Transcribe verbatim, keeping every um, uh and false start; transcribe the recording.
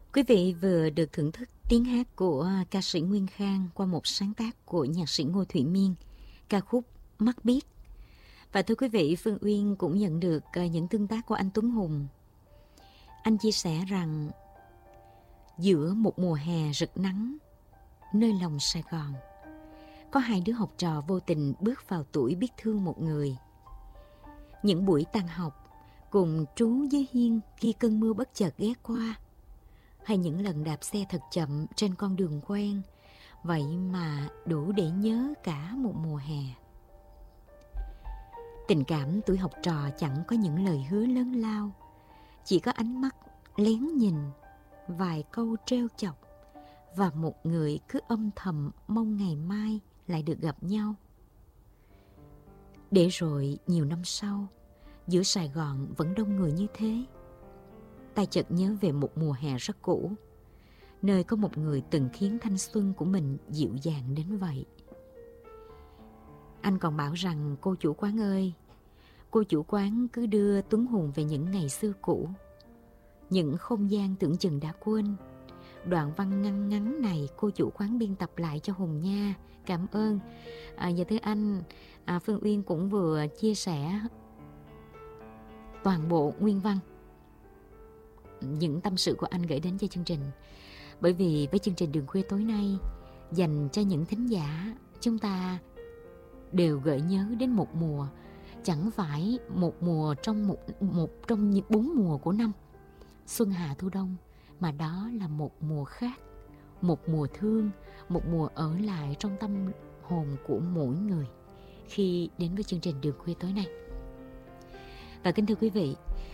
Quý vị vừa được thưởng thức tiếng hát của ca sĩ Nguyên Khang qua một sáng tác của nhạc sĩ Ngô Thụy Miên, ca khúc Mắt Biếc. Và thưa quý vị, Phương Uyên cũng nhận được những tương tác của anh Tuấn Hùng. Anh chia sẻ rằng giữa một mùa hè rực nắng, nơi lòng Sài Gòn, có hai đứa học trò vô tình bước vào tuổi biết thương một người. Những buổi tan học cùng trú dưới hiên khi cơn mưa bất chợt ghé qua, hay những lần đạp xe thật chậm trên con đường quen, vậy mà đủ để nhớ cả một mùa hè. Tình cảm tuổi học trò chẳng có những lời hứa lớn lao, chỉ có ánh mắt lén nhìn, vài câu trêu chọc, và một người cứ âm thầm mong ngày mai lại được gặp nhau. Để rồi nhiều năm sau, giữa Sài Gòn vẫn đông người như thế, ta chợt nhớ về một mùa hè rất cũ, nơi có một người từng khiến thanh xuân của mình dịu dàng đến vậy. Anh còn bảo rằng cô chủ quán ơi, cô chủ quán cứ đưa Tuấn Hùng về những ngày xưa cũ, những không gian tưởng chừng đã quên. Đoạn văn ngắn ngắn này cô chủ quán biên tập lại cho Hùng nha. Cảm ơn. À, dạ thưa anh, à, Phương Uyên cũng vừa chia sẻ toàn bộ nguyên văn, những tâm sự của anh gửi đến cho chương trình. Bởi vì với chương trình Đường Khuya tối nay dành cho những thính giả, chúng ta đều gợi nhớ đến một mùa, chẳng phải một mùa trong một, một trong những bốn mùa của năm, xuân hạ thu đông, mà đó là một mùa khác, một mùa thương, một mùa ở lại trong tâm hồn của mỗi người khi đến với chương trình Đường Khuya tối nay. Và kính thưa quý vị,